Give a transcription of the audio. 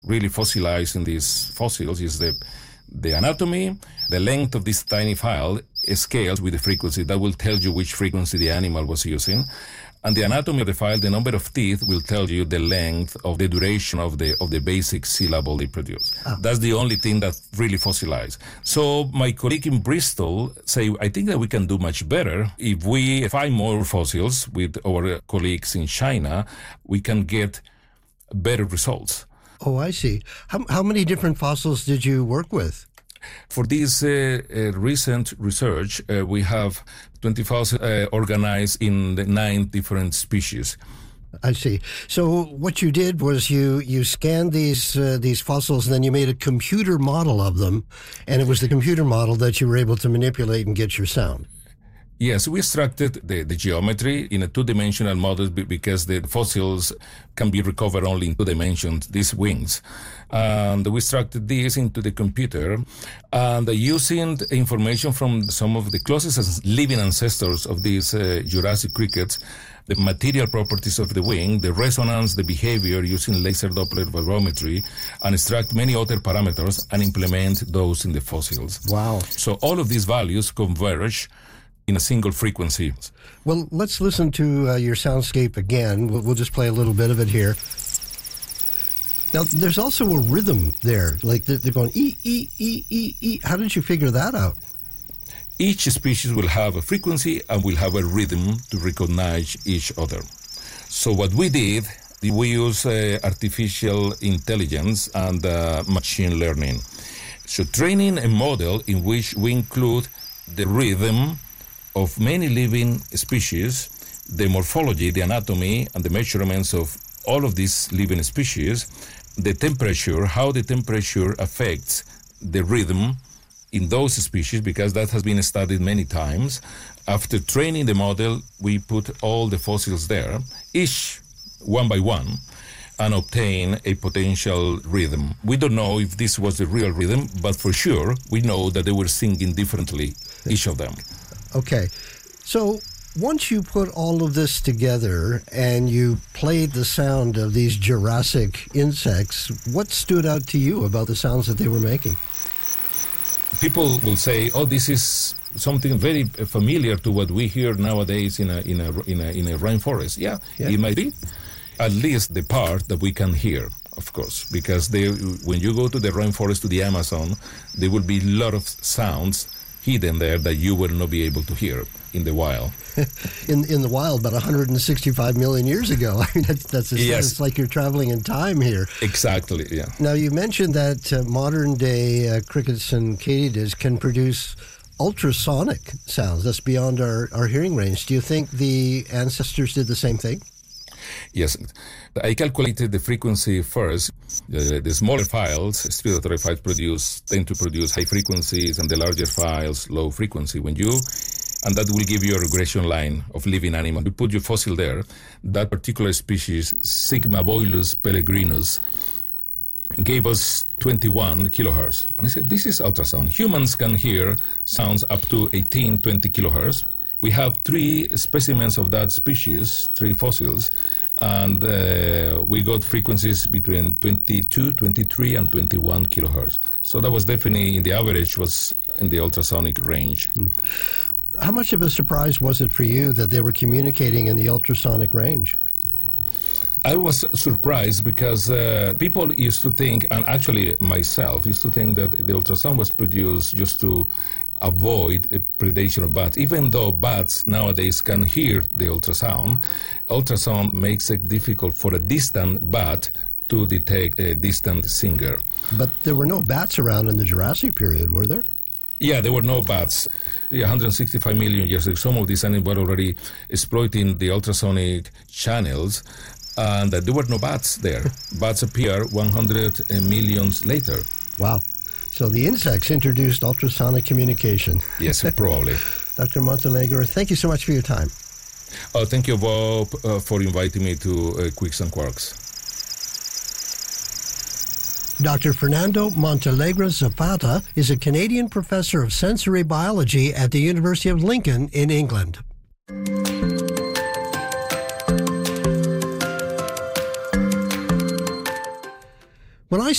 really fossilized in these fossils is the anatomy, the length of this tiny file scales with the frequency. That will tell you which frequency the animal was using. And the anatomy of the file, the number of teeth, will tell you the length of the duration of the basic syllable they produce. That's the only thing that really fossilized. So my colleague in Bristol say, I think that we can do much better. If we find more fossils with our colleagues in China, we can get better results. Oh, I see. How many different fossils did you work with? For this recent research, we have 20 fossils organized in the 9 different species. I see. So what you did was you scanned these fossils, and then you made a computer model of them, and it was the computer model that you were able to manipulate and get your sound. Yes, we extracted the geometry in a 2-dimensional model because the fossils can be recovered only in 2 dimensions, these wings. And we extracted this into the computer, and using the information from some of the closest living ancestors of these Jurassic crickets, the material properties of the wing, the resonance, the behavior, using laser Doppler barometry, and extract many other parameters and implement those in the fossils. Wow. So all of these values converge in a single frequency. Well, let's listen to your soundscape again. We'll just play a little bit of it here. Now, there's also a rhythm there, like they're going E, E, E, E, E. How did you figure that out? Each species will have a frequency and will have a rhythm to recognize each other. So what we did, we use artificial intelligence and machine learning. So training a model in which we include the rhythm of many living species, the morphology, the anatomy, and the measurements of all of these living species, the temperature, how the temperature affects the rhythm in those species, because that has been studied many times. After training the model, we put all the fossils there, each one by one, and obtain a potential rhythm. We don't know if this was the real rhythm, but for sure, we know that they were singing differently, each of them. Okay. So once you put all of this together and you played the sound of these Jurassic insects, what stood out to you about the sounds that they were making? People will say, "Oh, this is something very familiar to what we hear nowadays in a rainforest." Yeah, it might be. At least the part that we can hear, of course, because when you go to the rainforest, to the Amazon, there will be a lot of sounds hidden there that you will not be able to hear in the wild. in the wild, about 165 million years ago. I mean, that's yes. It's like you're traveling in time here. Exactly, yeah. Now, you mentioned that modern-day crickets and katydids can produce ultrasonic sounds. That's beyond our hearing range. Do you think the ancestors did the same thing? Yes. I calculated the frequency first. The smaller files, respiratory files, tend to produce high frequencies, and the larger files, low frequency. And that will give you a regression line of living animal. You put your fossil there, that particular species, Sigmobolus pellegrinus, gave us 21 kilohertz. And I said, this is ultrasound. Humans can hear sounds up to 18, 20 kilohertz. We have 3 specimens of that species, 3 fossils, and we got frequencies between 22, 23, and 21 kilohertz. So that was definitely, in the average, was in the ultrasonic range. How much of a surprise was it for you that they were communicating in the ultrasonic range? I was surprised because people used to think, and actually myself used to think, that the ultrasound was produced just to avoid predation of bats. Even though bats nowadays can hear the ultrasound makes it difficult for a distant bat to detect a distant singer. But there were no bats around in the Jurassic period, were there? Yeah, there were no bats. 165 million years ago, some of these animals were already exploiting the ultrasonic channels, and there were no bats there. Bats appear 100 million later. Wow. So the insects introduced ultrasonic communication. Yes, probably. Dr. Montalegre, thank you so much for your time. Oh, thank you, Bob, for inviting me to Quicks and Quarks. Dr. Fernando Montalegre Zapata is a Canadian professor of sensory biology at the University of Lincoln in England. When I